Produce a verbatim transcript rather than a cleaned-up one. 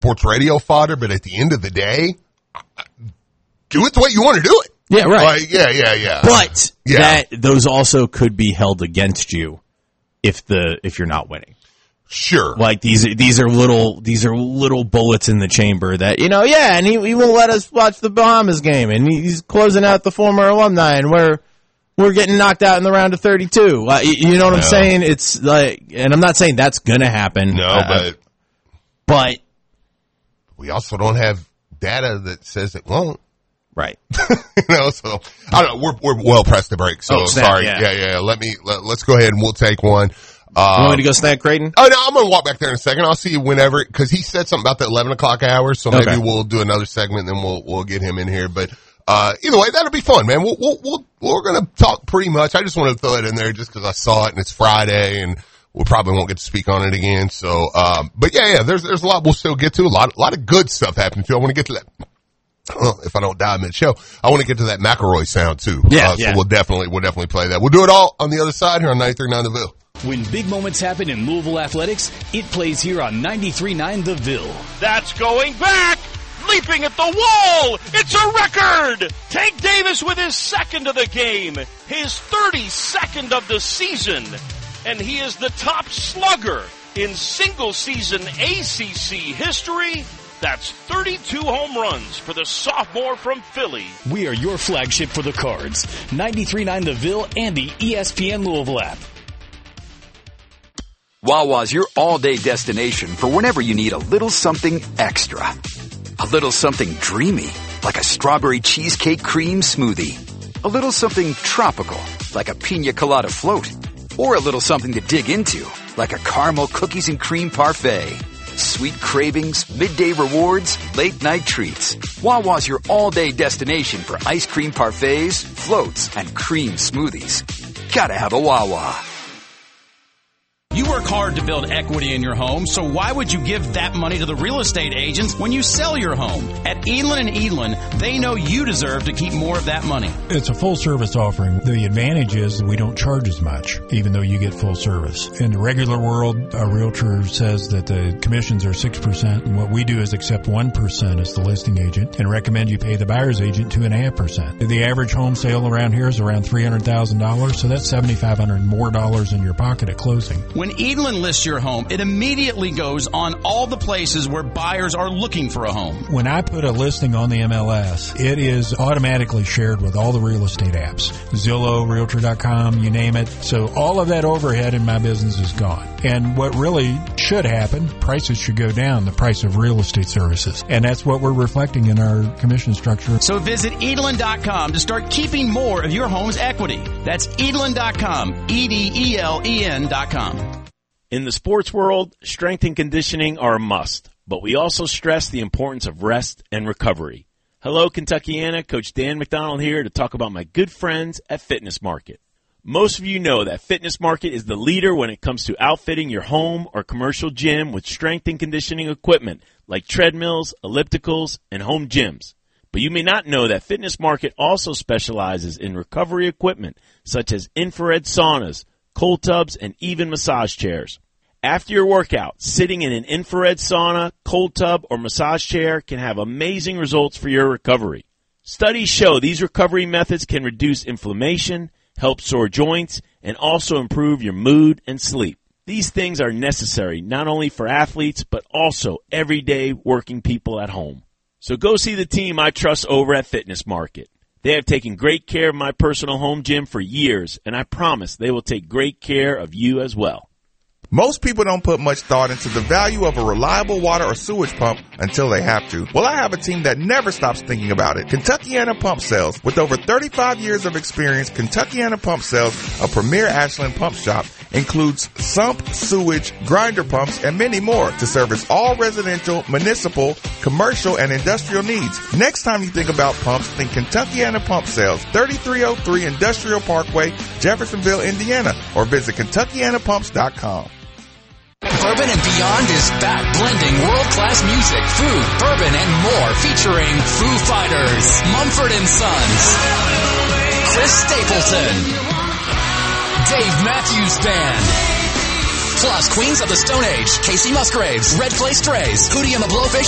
sports radio fodder, but at the end of the day, do it the way you want to do it. Yeah, right. Like, yeah, yeah, yeah. But yeah. that those also could be held against you if the if you're not winning. Sure. Like these these are little these are little bullets in the chamber that, you know, yeah, and he, he won't let us watch the Bahamas game, and he's closing out the former alumni, and we're we're getting knocked out in the round of thirty-two. Uh, you know what no. I'm saying? It's like, and I'm not saying that's gonna happen. No, uh, but but we also don't have data that says it won't. Right. you know, so I don't know. We're we're well pressed to break. So oh, snap, sorry. Yeah. yeah, yeah. Let me let, let's go ahead and we'll take one. Um, you want me to go snag Creighton? Oh, no, I'm going to walk back there in a second. I'll see you whenever, because he said something about the eleven o'clock hour, so maybe okay. we'll do another segment, and then we'll we'll get him in here. But uh either way, that'll be fun, man. We'll, we'll, we'll, we're going to talk pretty much. I just wanted to throw it in there just because I saw it, and it's Friday, and we probably won't get to speak on it again. So, um but yeah, yeah, there's there's a lot we'll still get to. A lot, a lot of good stuff happening, too. I want to get to that. Well, if I don't die mid-show, I want to get to that McElroy sound, too. Yeah, uh, so yeah. we'll definitely, we'll definitely play that. We'll do it all on the other side here on ninety-three point nine The Ville. When big moments happen in Louisville athletics, it plays here on ninety-three point nine The Ville. That's going back! Leaping at the wall! It's a record! Tank Davis with his second of the game, his thirty-second of the season, and he is the top slugger in single-season A C C history. That's thirty-two home runs for the sophomore from Philly. We are your flagship for the Cards. ninety-three point nine The Ville and the E S P N Louisville app. Wawa's your all-day destination for whenever you need a little something extra. A little something dreamy, like a strawberry cheesecake cream smoothie. A little something tropical, like a pina colada float. Or a little something to dig into, like a caramel cookies and cream parfait. Sweet cravings, midday rewards, late-night treats. Wawa's your all-day destination for ice cream parfaits, floats, and cream smoothies. Gotta have a Wawa. You work hard to build equity in your home, so why would you give that money to the real estate agents when you sell your home? At Edlin and Edlin, they know you deserve to keep more of that money. It's a full-service offering. The advantage is we don't charge as much, even though you get full service. In the regular world, a realtor says that the commissions are six percent, and what we do is accept one percent as the listing agent and recommend you pay the buyer's agent two point five percent. The average home sale around here is around three hundred thousand dollars, so that's seven thousand five hundred dollars more dollars in your pocket at closing. When Edlin lists your home, it immediately goes on all the places where buyers are looking for a home. When I put a listing on the M L S, it is automatically shared with all the real estate apps. Zillow, Realtor dot com, you name it. So all of that overhead in my business is gone. And what really should happen, prices should go down, the price of real estate services. And that's what we're reflecting in our commission structure. So visit Edlin dot com to start keeping more of your home's equity. That's Edlin dot com, E D E L E N dot com. In the sports world, strength and conditioning are a must, but we also stress the importance of rest and recovery. Hello, Kentuckiana. Coach Dan McDonald here to talk about my good friends at Fitness Market. Most of you know that Fitness Market is the leader when it comes to outfitting your home or commercial gym with strength and conditioning equipment like treadmills, ellipticals, and home gyms. But you may not know that Fitness Market also specializes in recovery equipment such as infrared saunas, cold tubs, and even massage chairs. After your workout, sitting in an infrared sauna, cold tub, or massage chair can have amazing results for your recovery. Studies show these recovery methods can reduce inflammation, help sore joints, and also improve your mood and sleep. These things are necessary not only for athletes, but also everyday working people at home. So go see the team I trust over at Fitness Market. They have taken great care of my personal home gym for years, and I promise they will take great care of you as well. Most people don't put much thought into the value of a reliable water or sewage pump until they have to. Well, I have a team that never stops thinking about it. Kentuckiana Pump Sales. With over thirty-five years of experience, Kentuckiana Pump Sales, a premier Ashland pump shop, includes sump, sewage, grinder pumps, and many more to service all residential, municipal, commercial, and industrial needs. Next time you think about pumps, think Kentuckiana Pump Sales, thirty-three oh three Industrial Parkway, Jeffersonville, Indiana, or visit Kentuckiana Pumps dot com. Bourbon and Beyond is back, blending world-class music, food, bourbon, and more, featuring Foo Fighters, Mumford and Sons, Chris Stapleton, Dave Matthews Band, plus Queens of the Stone Age, Casey Musgraves, Red Clay Strays, Hootie and the Blowfish,